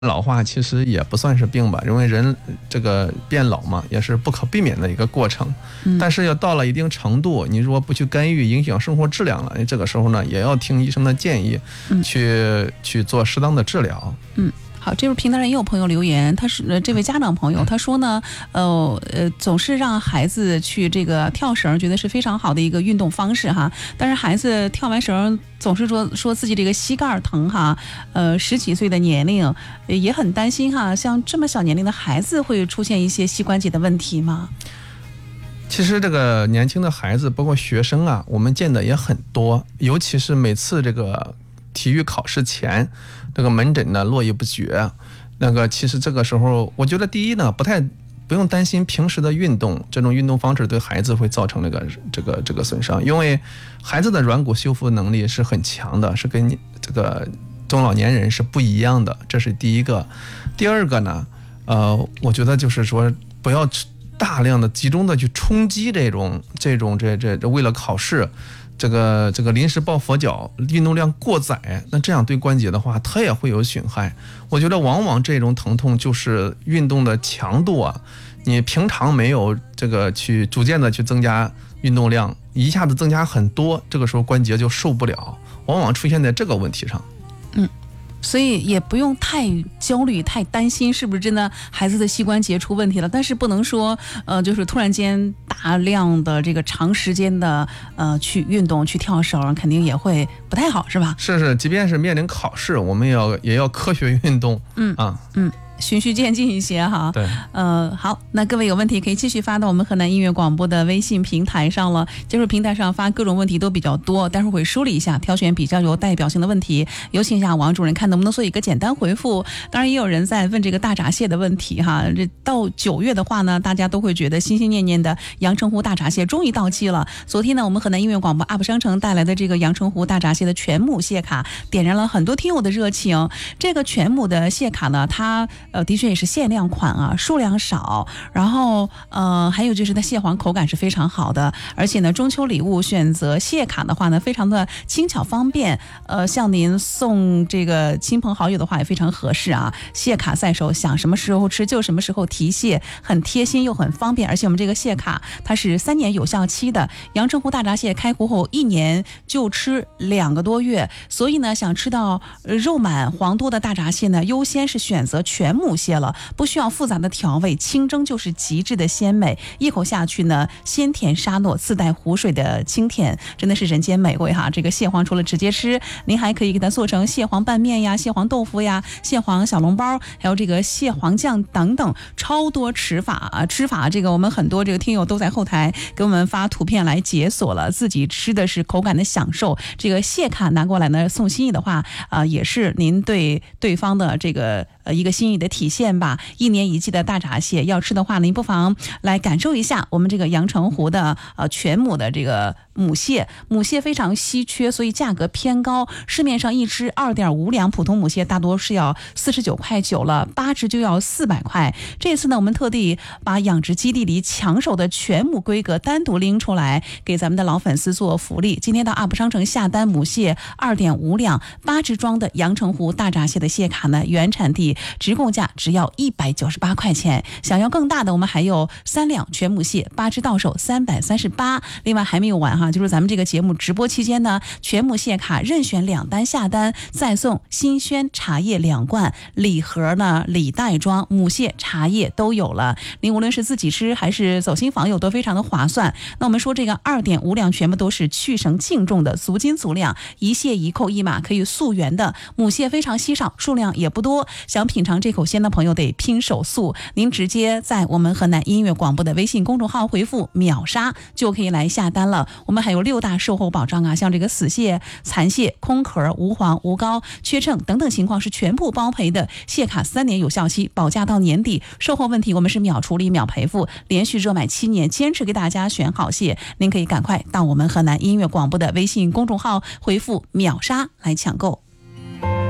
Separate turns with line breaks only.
老化其实也不算是病吧，因为人这个变老嘛，也是不可避免的一个过程。但是要到了一定程度，你如果不去干预，影响生活质量了，这个时候呢，也要听医生的建议，去做适当的治疗。
好，这位平台上也有朋友留言，他是这位家长朋友，他说呢，总是让孩子去这个跳绳，觉得是非常好的一个运动方式哈。但是孩子跳完绳总是说自己这个膝盖疼哈，10几岁的年龄也很担心哈，像这么小年龄的孩子会出现一些膝关节的问题吗？
其实这个年轻的孩子，包括学生啊，我们见的也很多，尤其是每次这个体育考试前，这个门诊呢络绎不绝。其实这个时候，我觉得第一呢，不用担心平时的运动，这种运动方式对孩子会造成这个损伤，因为孩子的软骨修复能力是很强的，是跟这个中老年人是不一样的，这是第一个。第二个呢，我觉得就是说不要大量的集中的去冲击这为了考试。这个临时抱佛脚，运动量过载，那这样对关节的话，它也会有损害。我觉得往往这种疼痛就是运动的强度啊，你平常没有这个去逐渐的去增加运动量，一下子增加很多，这个时候关节就受不了，往往出现在这个问题上。
所以也不用太焦虑、太担心是不是真的孩子的膝关节出问题了，但是不能说就是突然间大量的这个长时间的去运动、去跳绳，肯定也会不太好，是吧？
是，即便是面临考试，我们也要科学运动。
循序渐进一些哈。
对，
好，那各位有问题可以继续发到我们河南音乐广播的微信平台上了。接着平台上发各种问题都比较多，待会儿会梳理一下，挑选比较有代表性的问题，有请一下王主任看能不能做一个简单回复。当然也有人在问这个大闸蟹的问题哈，这到9月的话呢，大家都会觉得心心念念的阳澄湖大闸蟹终于到期了。昨天呢，我们河南音乐广播 UP 商城带来的这个阳澄湖大闸蟹的全母蟹卡，点燃了很多听友的热情。这个全母的蟹卡呢，它的确也是限量款啊，数量少，然后还有就是它蟹黄口感是非常好的，而且呢中秋礼物选择蟹卡的话呢，非常的轻巧方便，向您送这个亲朋好友的话也非常合适啊。蟹卡在手，想什么时候吃就什么时候提蟹，很贴心又很方便，而且我们这个蟹卡它是3年有效期的，阳澄湖大闸蟹开湖后1年就吃2个多月，所以呢想吃到肉满黄多的大闸蟹呢，优先是选择全母蟹了，不需要复杂的调味，清蒸就是极致的鲜美，一口下去呢，鲜甜沙糯，自带湖水的清甜，真的是人间美味哈。这个蟹黄除了直接吃，您还可以给它做成蟹黄拌面呀、蟹黄豆腐呀、蟹黄小笼包，还有这个蟹黄酱等等，超多吃法。这个我们很多这个听友都在后台给我们发图片来解锁了，自己吃的是口感的享受。这个蟹卡拿过来呢，送心意的话也是您对对方的这个一个心意的体现吧。1年1季的大闸蟹要吃的话，您不妨来感受一下我们这个阳澄湖的全母的这个母蟹非常稀缺，所以价格偏高，市面上1只2.5两普通母蟹大多是要49.9块了，8只就要400块。这次呢，我们特地把养殖基地里抢手的全母规格单独拎出来，给咱们的老粉丝做福利。今天到 UP 商城下单母蟹2.5两8只装的阳澄湖大闸蟹的蟹卡呢，原产地直供价只要198块钱，想要更大的，我们还有3两全母蟹8只到手338。另外还没有完哈，就是咱们这个节目直播期间呢，全母蟹卡任选2单下单，再送新鲜茶叶2罐，礼盒呢礼袋装，母蟹茶叶都有了。您无论是自己吃还是走亲访友都非常的划算。那我们说这个2.5两全部都是去绳净重的，足斤足量，一蟹一扣一码可以溯源的，母蟹非常稀少，数量也不多，想品尝这口鲜的朋友得拼手速，您直接在我们河南音乐广播的微信公众号回复秒杀就可以来下单了。我们还有6大售后保障啊，像这个死蟹、残蟹、空壳、无黄、无膏、缺秤等等情况是全部包赔的，蟹卡3年有效期，保价到年底，售后问题我们是秒处理秒赔付，连续热卖7年，坚持给大家选好蟹。您可以赶快到我们河南音乐广播的微信公众号回复秒杀来抢购。